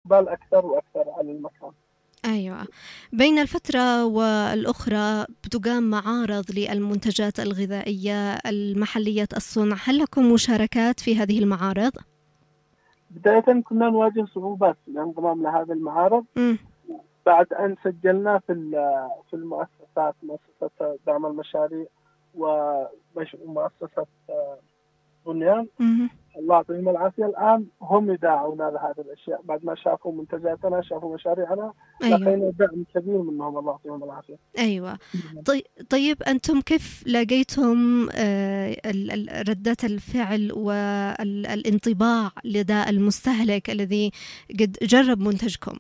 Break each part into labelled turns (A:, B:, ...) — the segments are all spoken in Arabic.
A: إقبال أكثر وأكثر على المكان.
B: أيوة. بين الفترة والأخرى بتقام معارض للمنتجات الغذائية المحلية الصنع، هل لكم مشاركات في هذه المعارض؟
A: بداية كنا نواجه صعوبات في الانضمام لهذه المعارض
B: مم.
A: بعد أن سجلنا في المؤسسات، مؤسسة دعم المشاريع ومؤسسة بنيان،
B: مم.
A: الله يعطيهم العافية. الآن هم يداعونا لهذه الأشياء بعد ما شافوا منتجاتنا، شافوا مشاريعنا،
B: أيوة.
A: لقينا دعم كبير منهم، الله يعطيهم العافية.
B: أيوة. طيب أنتم كيف لقيتم ردة الفعل والانطباع لدى المستهلك الذي قد جرب منتجكم؟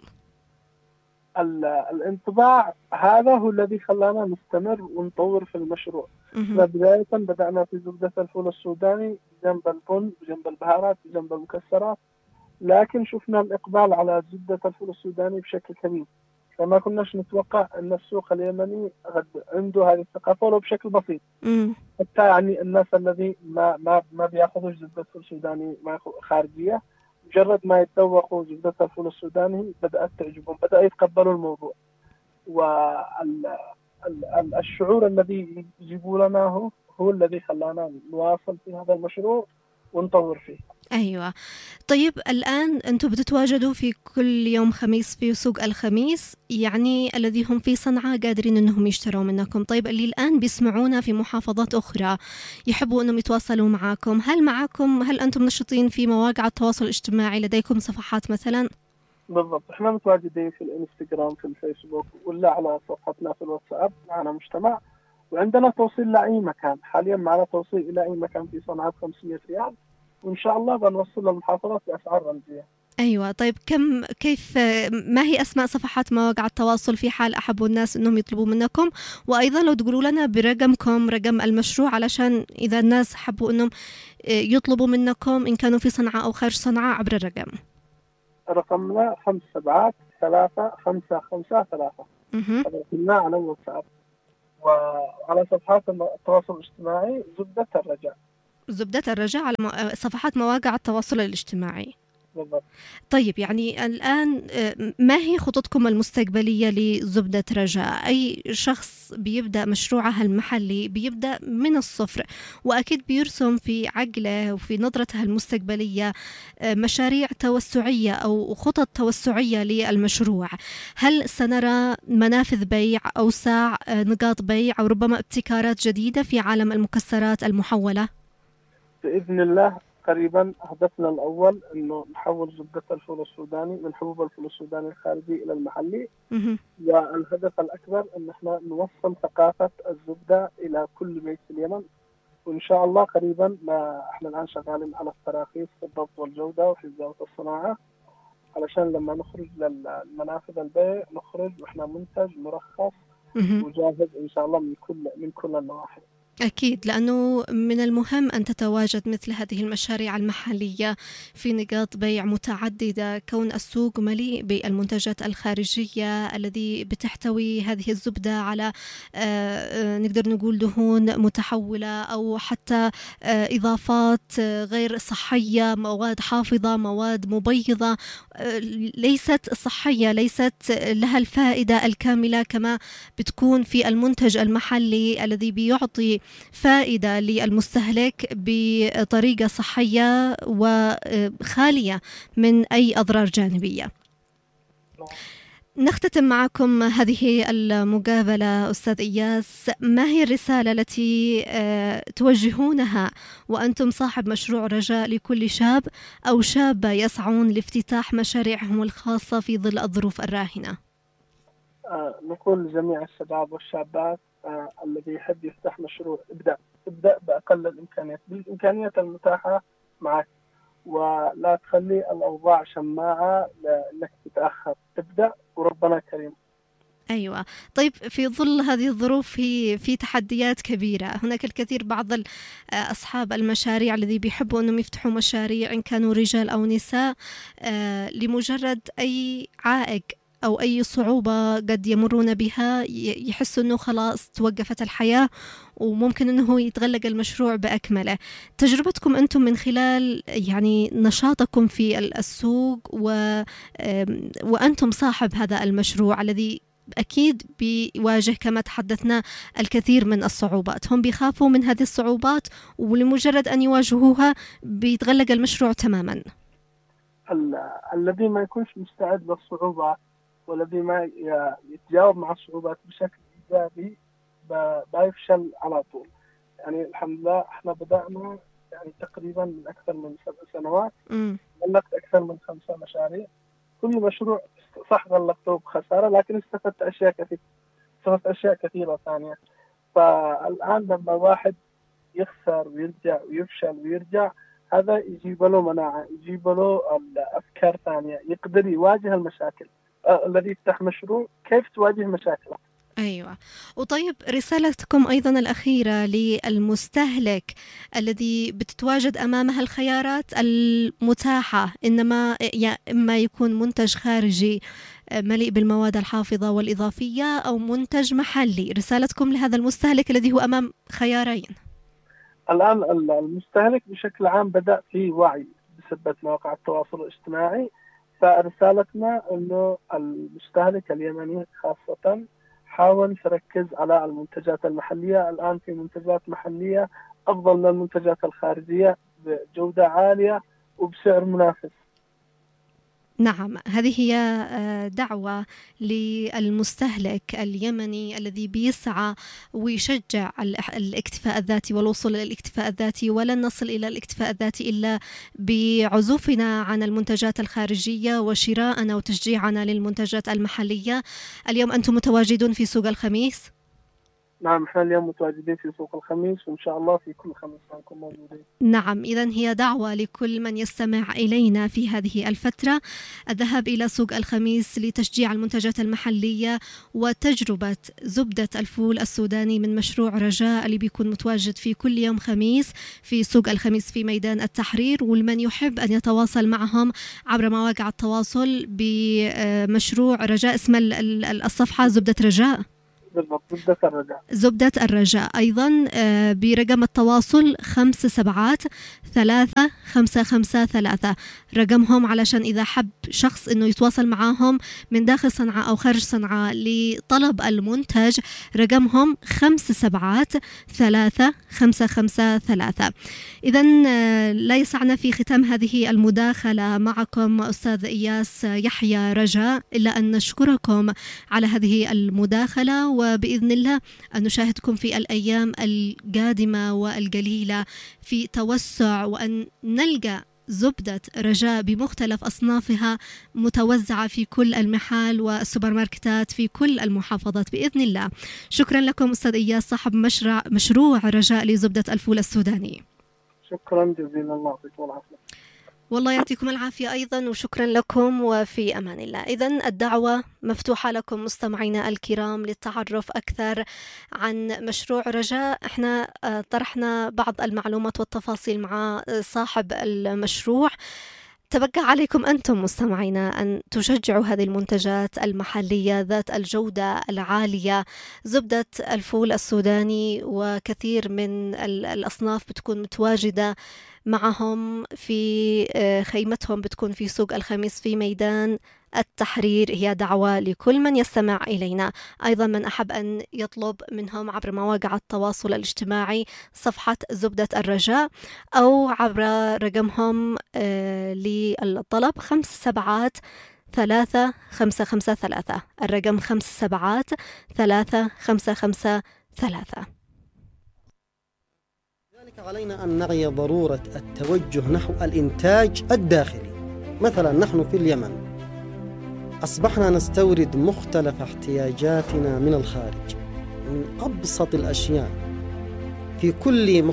A: الانطباع هذا هو الذي خلانا نستمر ونطور في المشروع.
B: مهم.
A: بداية بدأنا في زبدة الفول السوداني بجنب البن، بجنب البهارات، بجنب المكسرات، لكن شفنا الإقبال على زبدة الفول السوداني بشكل كبير، فما كناش نتوقع أن السوق اليمني عنده هذه الثقافة ولو بشكل بسيط.
B: مم.
A: حتى يعني الناس الذي ما بياخذوا زبدة فول سوداني ما خارجية، مجرد ما يتذوقوا زبدة الفول السوداني بدأت تعجبهم، بدأ يتقبلوا الموضوع. والشعور الذي يجيبوا لنا هو الذي خلانا نواصل في هذا المشروع ونطور فيه.
B: أيوة. طيب الآن أنتم بتتواجدوا في كل يوم خميس في سوق الخميس، يعني الذي هم في صنعاء قادرين أنهم يشتروا منكم. طيب اللي الآن بيسمعونا في محافظات أخرى يحبوا أنهم يتواصلوا معكم، هل أنتم نشطين في مواقع التواصل الاجتماعي؟ لديكم صفحات مثلا؟
A: بالضبط، احنا متواجدين في الانستغرام، في الفيسبوك، ولا على صفحتنا في الواتساب، معنا مجتمع، وعندنا توصيل لأي مكان. حاليا معنا توصيل إلى أي مكان في صنعاء ب 500 ريال، وإن شاء الله بنوصل للمحافظات بأسعار رمزية.
B: أيوة. طيب ما هي أسماء صفحات مواقع التواصل في حال أحبوا الناس أنهم يطلبوا منكم؟ وأيضا لو تقولوا لنا برقمكم، رقم المشروع، علشان إذا الناس حبوا أنهم يطلبوا منكم إن كانوا في صنعاء أو خارج صنعاء عبر الرقم.
A: رقمنا 577353.
B: مهم.
A: هذا رقمنا على الواتساب، وعلى صفحات التواصل الاجتماعي زبدة الرجاء.
B: زبدة الرجاء على صفحات مواقع التواصل الاجتماعي.
A: بالضبط.
B: طيب يعني الآن ما هي خططكم المستقبلية لزبدة رجاء؟ أي شخص بيبدأ مشروعه المحلي بيبدأ من الصفر، وأكيد بيرسم في عقله وفي نظرته المستقبلية مشاريع توسعية أو خطط توسعية للمشروع. هل سنرى منافذ بيع أوسع، نقاط بيع، أو ربما ابتكارات جديدة في عالم المكسرات المحولة؟
A: بإذن الله قريبا هدفنا الأول أنه نحول زبدة الفول السوداني من حبوب الفول السوداني الخارجي إلى المحلي.
B: مهم.
A: والهدف الأكبر أن احنا نوصل ثقافة الزبدة إلى كل بيت في اليمن، وإن شاء الله قريبا. ما احنا الآن شغالين على التراخيص في الضبط والجودة وفي وزارة الصناعة، علشان لما نخرج للمنافذ البيع نخرج وإحنا منتج مرخص
B: مهم.
A: وجاهز إن شاء الله من كل النواحي.
B: أكيد، لأنه من المهم أن تتواجد مثل هذه المشاريع المحلية في نقاط بيع متعددة، كون السوق مليء بالمنتجات الخارجية الذي بتحتوي هذه الزبدة على نقدر نقول دهون متحولة، أو حتى إضافات غير صحية، مواد حافظة، مواد مبيضة ليست صحية، ليست لها الفائدة الكاملة كما بتكون في المنتج المحلي الذي بيعطي فائدة للمستهلك بطريقة صحية وخالية من أي أضرار جانبية. نختتم معكم هذه المقابلة أستاذ إياس، ما هي الرسالة التي توجهونها وأنتم صاحب مشروع رجاء لكل شاب أو شابة يسعون لافتتاح مشاريعهم الخاصة في ظل الظروف الراهنة؟
A: نقول لجميع الشباب والشابات الذي يحب يفتح مشروع، ابدأ بأقل الإمكانيات، بالإمكانيات المتاحة معك، ولا تخلي الأوضاع شماعة لأنك تتأخر. ابدأ وربنا كريم.
B: أيوة. طيب في ظل هذه الظروف في تحديات كبيرة، هناك الكثير بعض أصحاب المشاريع الذي بيحبوا أنهم يفتحوا مشاريع إن كانوا رجال أو نساء، لمجرد أي عائق أو أي صعوبة قد يمرون بها يحسوا أنه خلاص توقفت الحياة وممكن أنه يتغلق المشروع بأكمله. تجربتكم أنتم من خلال يعني نشاطكم في السوق وأنتم صاحب هذا المشروع الذي أكيد بيواجه كما تحدثنا الكثير من الصعوبات، هم بيخافوا من هذه الصعوبات ولمجرد أن يواجهوها بيتغلق المشروع تماما.
A: الذي ما يكونش مستعد للصعوبة والذي ما يتجاوب مع الصعوبات بشكل إيجابي بيفشل على طول. يعني الحمد لله احنا بدأنا يعني تقريبا من أكثر من 7 سنوات، غلقت أكثر من 5 مشاريع. كل مشروع صح غلقته بخسارة لكن استفدت أشياء كثيرة ثانية. فالآن لما واحد يخسر ويرجع ويفشل ويرجع، هذا يجيب له مناعة، يجيب له أفكار ثانية، يقدر يواجه المشاكل. الذي يفتح مشروع كيف تواجه مشاكله.
B: أيوة. وطيب رسالتكم أيضا الأخيرة للمستهلك الذي بتتواجد أمامها الخيارات المتاحة، إما يكون منتج خارجي مليء بالمواد الحافظة والإضافية أو منتج محلي، رسالتكم لهذا المستهلك الذي هو أمام خيارين؟
A: الآن المستهلك بشكل عام بدأ في وعي بسبب مواقع التواصل الاجتماعي، فرسالتنا أنه المستهلك اليمني خاصة حاول تركز على المنتجات المحلية. الآن في منتجات محلية أفضل من المنتجات الخارجية بجودة عالية وبسعر منافس.
B: نعم، هذه هي دعوة للمستهلك اليمني الذي بيسعى ويشجع الاكتفاء الذاتي والوصول إلى الاكتفاء الذاتي، ولن نصل إلى الاكتفاء الذاتي إلا بعزوفنا عن المنتجات الخارجية وشراءنا وتشجيعنا للمنتجات المحلية. اليوم أنتم متواجدون في سوق الخميس؟
A: نعم، احنا اليوم متواجدين في سوق الخميس وإن شاء الله في كل خميس نكون موجودين.
B: نعم، إذن هي دعوة لكل من يستمع إلينا في هذه الفترة الذهاب إلى سوق الخميس لتشجيع المنتجات المحلية وتجربة زبدة الفول السوداني من مشروع رجاء اللي بيكون متواجد في كل يوم خميس في سوق الخميس في ميدان التحرير. والمن يحب أن يتواصل معهم عبر مواقع التواصل بمشروع رجاء، اسم الصفحة زبدة رجاء.
A: بالضبط،
B: زبدة الرجاء. أيضا برقم التواصل 5735553 رقمهم، علشان إذا حب شخص إنه يتواصل معاهم من داخل صنعاء أو خارج صنعاء لطلب المنتج، رقمهم 5735553. إذن لا يسعنا في ختام هذه المداخلة معكم أستاذ إياس يحيى رجاء إلا أن نشكركم على هذه المداخلة، وبإذن الله أن نشاهدكم في الأيام القادمة والقليلة في توسع، وأن نلقى زبدة رجاء بمختلف أصنافها متوزعة في كل المحال والسوبر ماركتات في كل المحافظات بإذن الله. شكرا لكم أستاذ إياس صاحب مشروع رجاء لزبدة الفول السوداني.
A: شكرا جزيلا، الله يعطيكم العافية.
B: والله يعطيكم العافية أيضا، وشكرا لكم وفي أمان الله. إذن الدعوة مفتوحة لكم مستمعينا الكرام للتعرف أكثر عن مشروع رجاء. احنا طرحنا بعض المعلومات والتفاصيل مع صاحب المشروع، تبقى عليكم أنتم مستمعينا أن تشجعوا هذه المنتجات المحلية ذات الجودة العالية. زبدة الفول السوداني وكثير من الأصناف بتكون متواجدة معهم في خيمتهم، بتكون في سوق الخميس في ميدان التحرير. هي دعوة لكل من يستمع إلينا، أيضا من أحب أن يطلب منهم عبر مواقع التواصل الاجتماعي صفحة زبدة الرجاء أو عبر رقمهم للطلب 5735553. الرقم 5735553.
C: لذلك علينا أن نعي ضرورة التوجه نحو الإنتاج الداخلي. مثلا نحن في اليمن أصبحنا نستورد مختلف احتياجاتنا من الخارج، من أبسط الأشياء في كل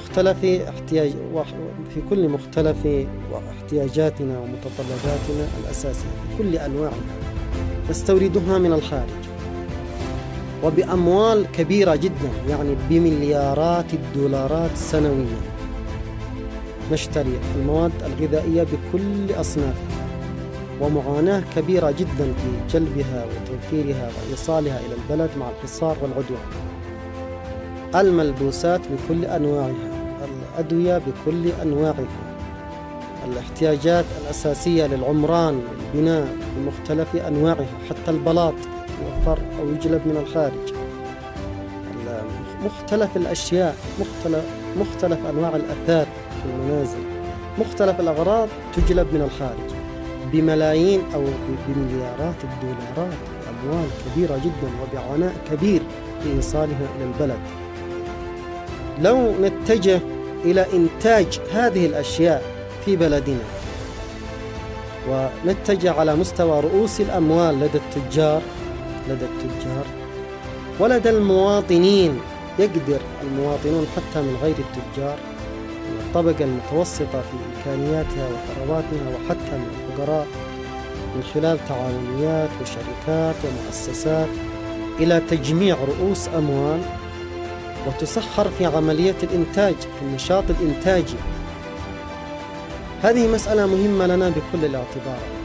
C: مختلف احتياجاتنا ومتطلباتنا الأساسية في كل أنواعها نستوردها من الخارج وبأموال كبيرة جدا، يعني بمليارات الدولارات سنويا. نشتري المواد الغذائية بكل أصنافها ومعاناة كبيرة جدا في جلبها وتوفيرها وإيصالها إلى البلد مع الحصار والعدوان. الملبوسات بكل أنواعها، الأدوية بكل أنواعها، الاحتياجات الأساسية للعمران والبناء بمختلف أنواعها، حتى البلاط يوفر أو يجلب من الخارج، مختلف الأشياء، مختلف أنواع الأثاث في المنازل، مختلف الأغراض تجلب من الخارج بملايين أو بمليارات الدولارات، بأموال كبيرة جدا وبعناء كبير في إيصالها إلى البلد. لو نتجه إلى إنتاج هذه الأشياء في بلدنا ونتجه على مستوى رؤوس الأموال لدى التجار ولدى المواطنين، يقدر المواطنون حتى من غير التجار، من الطبقة المتوسطة في إمكانياتها وثرواتها وحتى من الفقراء، من خلال تعاونيات وشركات ومؤسسات، إلى تجميع رؤوس أموال وتسخر في عملية الإنتاج، في النشاط الإنتاجي. هذه مسألة مهمة لنا بكل الاعتبارات.